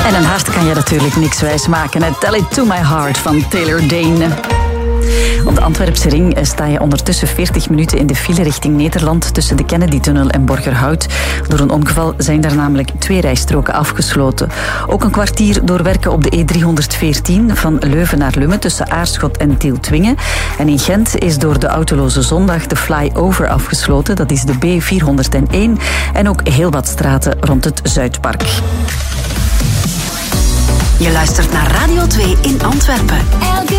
En een hart kan je natuurlijk niks wijsmaken. Tell It To My Heart van Taylor Dayne. Op de Antwerpse ring sta je ondertussen 40 minuten in de file richting Nederland tussen de Kennedy-tunnel en Borgerhout. Door een ongeval zijn daar namelijk 2 rijstroken afgesloten. Ook een kwartier doorwerken op de E314 van Leuven naar Lummen tussen Aarschot en Tieltwingen. En in Gent is door de autoloze zondag de flyover afgesloten. Dat is de B401 en ook heel wat straten rond het Zuidpark. Je luistert naar Radio 2 in Antwerpen. Elke